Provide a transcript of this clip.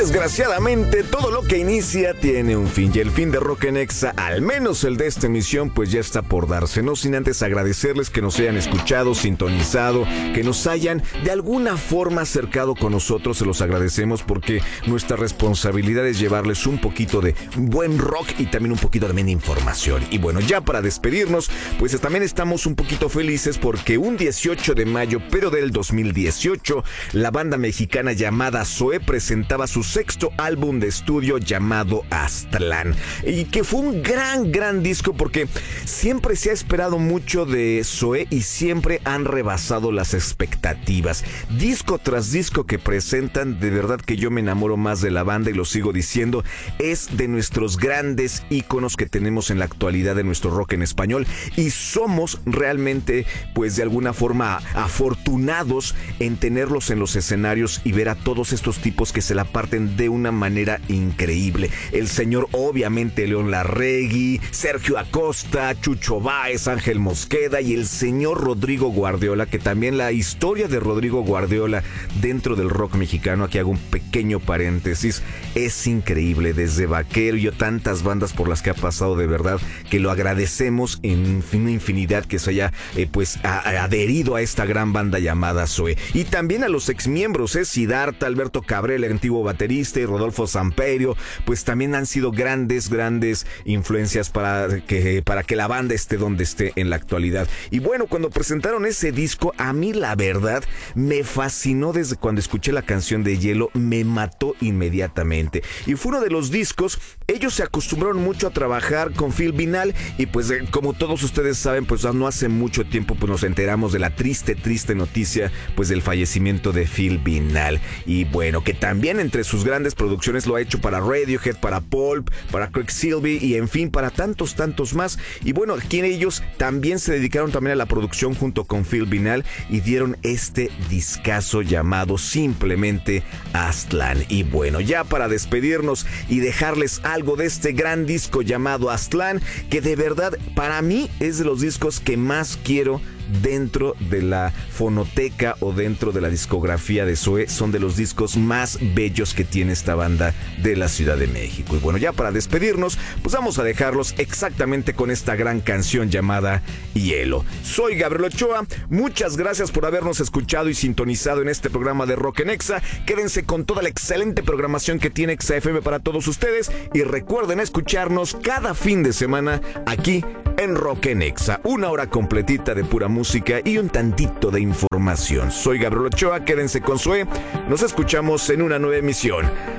desgraciadamente todo lo que inicia tiene un fin, y el fin de Rock en Exa, al menos el de esta emisión, pues ya está por darse. No sin antes agradecerles que nos hayan escuchado, sintonizado, que nos hayan de alguna forma acercado con nosotros. Se los agradecemos porque nuestra responsabilidad es llevarles un poquito de buen rock y también un poquito también de información. Y bueno, ya para despedirnos, pues también estamos un poquito felices porque un 18 de mayo, pero del 2018, la banda mexicana llamada Zoé presentaba su sexto álbum de estudio llamado Aztlán, y que fue un gran disco porque siempre se ha esperado mucho de Zoé y siempre han rebasado las expectativas. Disco tras disco que presentan, de verdad que yo me enamoro más de la banda y lo sigo diciendo, es de nuestros grandes íconos que tenemos en la actualidad de nuestro rock en español, y somos realmente, pues de alguna forma, afortunados en tenerlos en los escenarios y ver a todos estos tipos que se la parten de una manera increíble. El señor, obviamente, León Larregui, Sergio Acosta, Chucho Báez, Ángel Mosqueda y el señor Rodrigo Guardiola, que también la historia de Rodrigo Guardiola dentro del rock mexicano, aquí hago un pequeño paréntesis, es increíble. Desde Vaquero y tantas bandas por las que ha pasado, de verdad que lo agradecemos en una infinidad que se haya adherido a esta gran banda llamada Zoé. Y también a los exmiembros, Siddhartha, Alberto Cabrera, el antiguo baterista, y Rodolfo Samperio, pues también han sido grandes influencias para que la banda esté donde esté en la actualidad. Y bueno, cuando presentaron ese disco, a mí la verdad me fascinó. Desde cuando escuché la canción de Hielo, me mató inmediatamente. Y fue uno de los discos, ellos se acostumbraron mucho a trabajar con Phil Vinal, y pues como todos ustedes saben, pues no hace mucho tiempo pues nos enteramos de la triste noticia pues del fallecimiento de Phil Vinal. Y bueno, que también entre sus grandes producciones lo ha hecho para Radiohead, para Pulp, para Craig Silvey y en fin, para tantos más. Y bueno, aquí ellos también se dedicaron también a la producción junto con Phil Vinal y dieron este discazo llamado simplemente Aztlán. Y bueno, ya para despedirnos y dejarles algo de este gran disco llamado Aztlán, que de verdad para mí es de los discos que más quiero dentro de la fonoteca o dentro de la discografía de Zoé. Son de los discos más bellos que tiene esta banda de la Ciudad de México. Y bueno, ya para despedirnos, pues vamos a dejarlos exactamente con esta gran canción llamada Hielo. Soy Gabriel Ochoa, muchas gracias por habernos escuchado y sintonizado en este programa de Rock en Exa. Quédense con toda la excelente programación que tiene Exa FM para todos ustedes, y recuerden escucharnos cada fin de semana aquí en Rock en Exa, una hora completita de pura música y un tantito de información. Soy Gabriel Ochoa, quédense con Zoé, nos escuchamos en una nueva emisión.